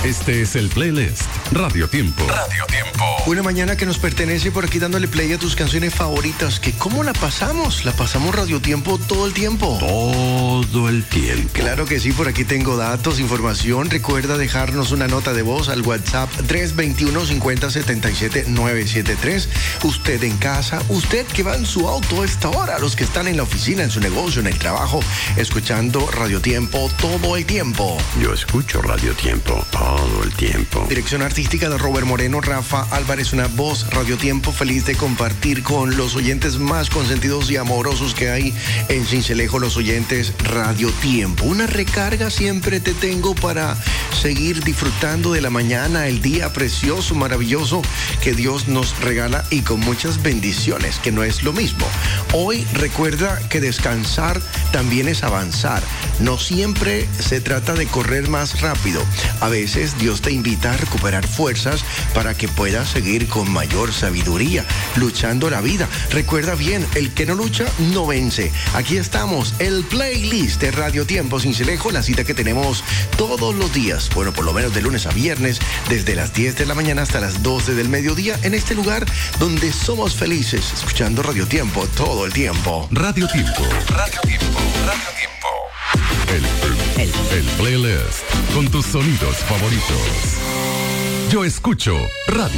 Este es el playlist Radio Tiempo. Radio Tiempo. Una mañana que nos pertenece por aquí dándole play a tus canciones favoritas. Que ¿cómo la pasamos? La pasamos Radio Tiempo todo el tiempo. Todo el tiempo. Claro que sí, por aquí tengo datos, información. Recuerda dejarnos una nota de voz al WhatsApp 321-5077-973. Usted en casa, usted que va en su auto a esta hora, los que están en la oficina, en su negocio, en el trabajo, escuchando Radio Tiempo todo el tiempo. Yo escucho Radio Tiempo todo el tiempo. Dirección artística de Robert Moreno, Rafa Álvarez, una voz Radio Tiempo, feliz de compartir con los oyentes más consentidos y amorosos que hay en Sincelejo, los oyentes Radio Tiempo. Una recarga siempre te tengo para seguir disfrutando de la mañana, el día precioso, maravilloso que Dios nos regala y con muchas bendiciones, que no es lo mismo. Hoy recuerda que descansar también es avanzar. No siempre se trata de correr más rápido. A veces Dios te invita a recuperar fuerzas para que puedas seguir con mayor sabiduría, luchando la vida. Recuerda bien, el que no lucha, no vence. Aquí estamos, el playlist de Radio Tiempo Sincelejo, la cita que tenemos todos los días, bueno, por lo menos de lunes a viernes, desde las 10 de la mañana hasta las 12 del mediodía, en este lugar donde somos felices, escuchando Radio Tiempo todo el tiempo. Radio Tiempo. Radio Tiempo. Radio Tiempo. El playlist con tus sonidos favoritos. Yo escucho Radio